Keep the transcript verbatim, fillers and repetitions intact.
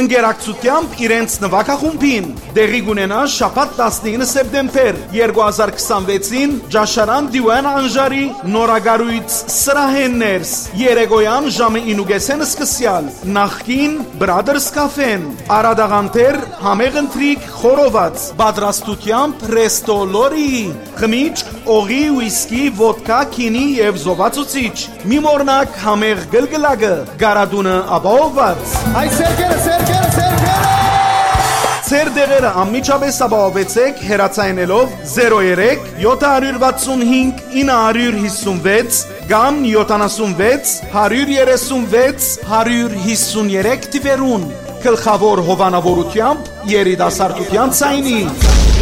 ընկերակցությամբ իրենց նվագախումբին։ Դեղի կունենա շաբաթ տասնինը սեպտեմբեր երկու հազար քսանվեցին Ջաշարան Դիվան Անժարի նորագարույց սրահեններս երեկոյան ժամը ինուգեսեն սկսյալ նախքին Brothers Cafe-ն Արադաղանտեր համեղ ընթրիք խորոված պատրաստությամբ Resto Lori խմիչք, օղի, ուիսկի, ոդկա, քինի եւ զովացուցիչ մի մորնակ համեղ գլգլակը գարադունը ապահովված Այ սերկերը սերկերը սերկերը Ձեր դեղերը անմիջապես ապահովեցեք հեռացայինելով zero three seven six five nine five six կամ յոթանասունվեց հարյուր երեսունվեց հարյուր հիսուներեք տիվերուն գլխավոր հովանավորությամբ երիտասարդության ցայնի